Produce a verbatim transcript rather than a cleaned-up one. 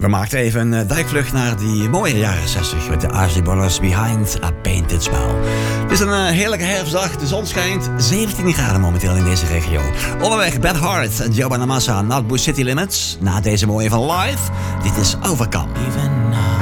We maakten even een dijkvlucht naar die mooie jaren zestig met de Isley Brothers Behind a Painted Smile. Het is een uh, heerlijke herfstdag, de zon schijnt, zeventien graden momenteel in deze regio. Onderweg Bad Heart en Joe Bonamassa, Nutbush City Limits. Na deze mooie van Live, dit is Overcome. Even now